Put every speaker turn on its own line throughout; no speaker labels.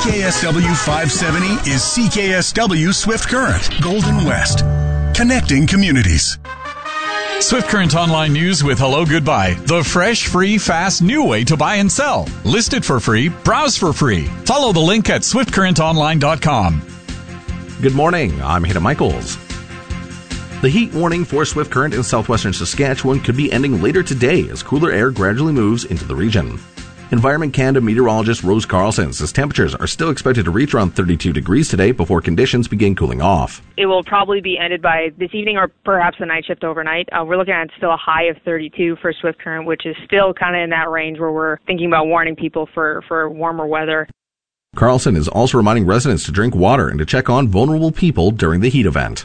CKSW 570 is CKSW Swift Current, Golden West. Connecting communities.
Swift Current Online News with Hello Goodbye. The fresh, free, fast, new way to buy and sell. List it for free. Browse for free. Follow the link at swiftcurrentonline.com.
Good morning. I'm Hayden Michaels. The heat warning for Swift Current in southwestern Saskatchewan could be ending later today as cooler air gradually moves into the region. Environment Canada meteorologist Rose Carlson says temperatures are still expected to reach around 32 degrees today before conditions begin cooling off.
It will probably be ended by this evening or perhaps the night shift overnight. We're looking at still a high of 32 for Swift Current, which is still kind of in that range where we're thinking about warning people for warmer weather.
Carlson is also reminding residents to drink water and to check on vulnerable people during the heat event.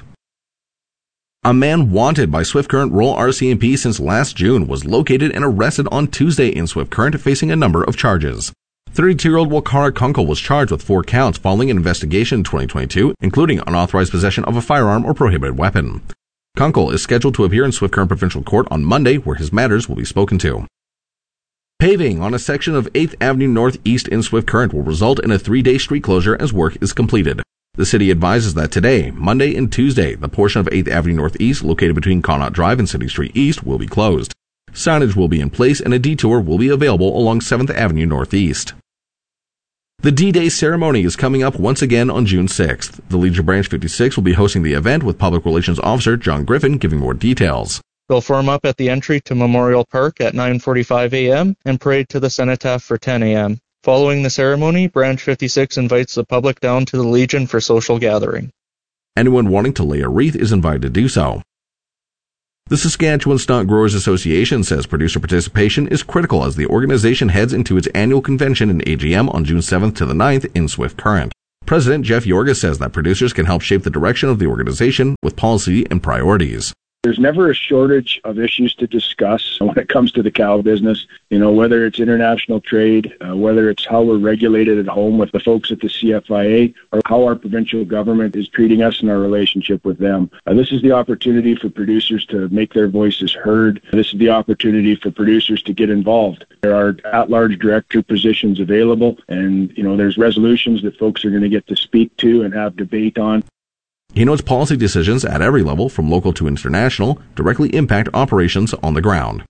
A man wanted by Swift Current Rural RCMP since last June was located and arrested on Tuesday in Swift Current, facing a number of charges. 32-year-old Wakara Kunkel was charged with 4 counts following an investigation in 2022, including unauthorized possession of a firearm or prohibited weapon. Kunkel is scheduled to appear in Swift Current Provincial Court on Monday, where his matters will be spoken to. Paving on a section of 8th Avenue Northeast in Swift Current will result in a 3-day street closure as work is completed. The city advises that today, Monday and Tuesday, the portion of 8th Avenue Northeast located between Connaught Drive and City Street East will be closed. Signage will be in place and a detour will be available along 7th Avenue Northeast. The D-Day ceremony is coming up once again on June 6th. The Legion Branch 56 will be hosting the event with Public Relations Officer John Griffin giving more details.
They'll form up at the entry to Memorial Park at 9:45 a.m. and parade to the Cenotaph for 10 a.m. Following the ceremony, Branch 56 invites the public down to the Legion for social gathering.
Anyone wanting to lay a wreath is invited to do so. The Saskatchewan Stock Growers Association says producer participation is critical as the organization heads into its annual convention and AGM on June 7th to the 9th in Swift Current. President Jeff Yorga says that producers can help shape the direction of the organization with policy and priorities.
There's never a shortage of issues to discuss when it comes to the cow business, whether it's international trade, whether it's how we're regulated at home with the folks at the CFIA, or how our provincial government is treating us in our relationship with them. This is the opportunity for producers to make their voices heard. This is the opportunity for producers to get involved. There are at-large director positions available, and, there's resolutions that folks are going to get to speak to and have debate on.
He notes policy decisions at every level, from local to international, directly impact operations on the ground.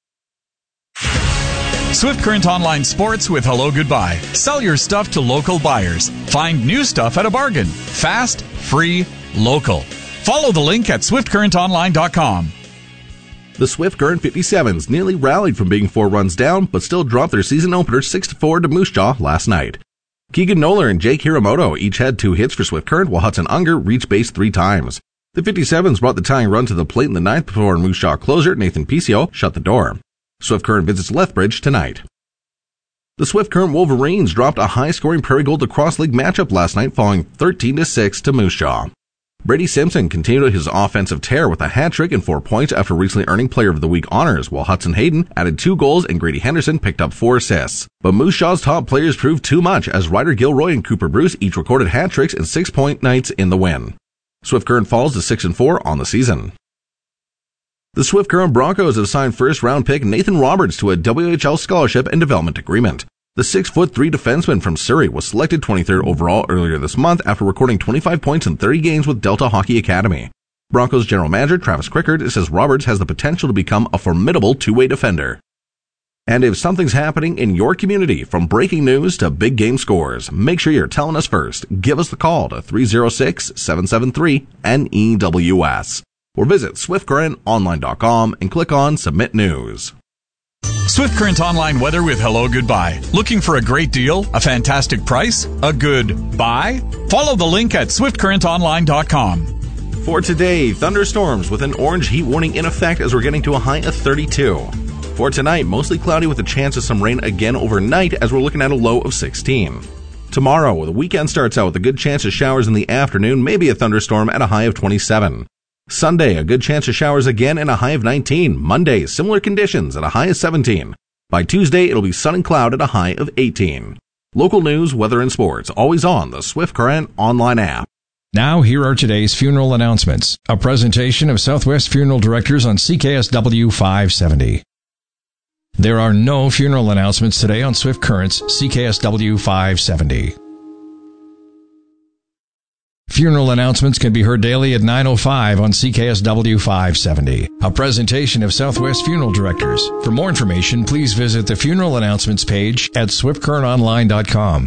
Swift Current Online Sports with Hello Goodbye. Sell your stuff to local buyers. Find new stuff at a bargain. Fast, free, local. Follow the link at swiftcurrentonline.com.
The Swift Current 57s nearly rallied from being 4 runs down, but still dropped their season opener 6-4 to Moose Jaw last night. Keegan Noller and Jake Hiramoto each had 2 hits for Swift Current, while Hudson Unger reached base 3 times. The 57s brought the tying run to the plate in the 9th before Moose Jaw closer Nathan Picio shut the door. Swift Current visits Lethbridge tonight. The Swift Current Wolverines dropped a high-scoring Prairie Gold Lacrosse League matchup last night, falling 13-6 to Moose Jaw. Brady Simpson continued his offensive tear with a hat-trick and 4 points after recently earning Player of the Week honors, while Hudson Hayden added 2 goals and Grady Henderson picked up 4 assists. But Moose Jaw's top players proved too much as Ryder Gilroy and Cooper Bruce each recorded hat-tricks and 6-point nights in the win. Swift Current falls to 6-4 on the season. The Swift Current Broncos have signed first-round pick Nathan Roberts to a WHL scholarship and development agreement. The 6'3" defenseman from Surrey was selected 23rd overall earlier this month after recording 25 points in 30 games with Delta Hockey Academy. Broncos general manager Travis Crickard says Roberts has the potential to become a formidable two-way defender. And if something's happening in your community, from breaking news to big game scores, make sure you're telling us first. Give us the call to 306-773-NEWS. Or visit swiftcurrentonline.com and click on Submit News.
Swift Current Online weather with Hello Goodbye. Looking for a great deal? A fantastic price? A good buy? Follow the link at swiftcurrentonline.com.
For today, thunderstorms with an orange heat warning in effect as we're getting to a high of 32. For tonight, mostly cloudy with a chance of some rain again overnight as we're looking at a low of 16. Tomorrow, the weekend starts out with a good chance of showers in the afternoon, maybe a thunderstorm at a high of 27. Sunday, a good chance of showers again and a high of 19. Monday, similar conditions at a high of 17. By Tuesday, it'll be sun and cloud at a high of 18. Local news, weather, and sports, always on the Swift Current online app.
Now, here are today's funeral announcements. A presentation of Southwest Funeral Directors on CKSW 570. There are no funeral announcements today on Swift Current's CKSW 570. Funeral announcements can be heard daily at 9:05 on CKSW 570. A presentation of Southwest Funeral Directors. For more information, please visit the funeral announcements page at swiftcurrentonline.com.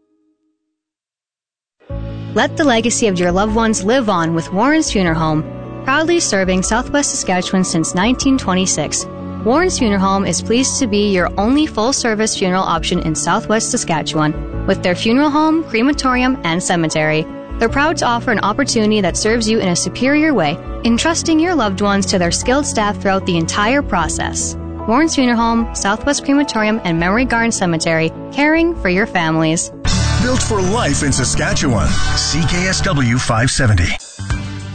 Let the legacy of your loved ones live on with Warren's Funeral Home, proudly serving Southwest Saskatchewan since 1926. Warren's Funeral Home is pleased to be your only full-service funeral option in Southwest Saskatchewan, with their funeral home, crematorium, and cemetery. They're proud to offer an opportunity that serves you in a superior way, entrusting your loved ones to their skilled staff throughout the entire process. Warren's Funeral Home, Southwest Crematorium, and Memory Garden Cemetery, caring for your families.
Built for life in Saskatchewan. CKSW 570.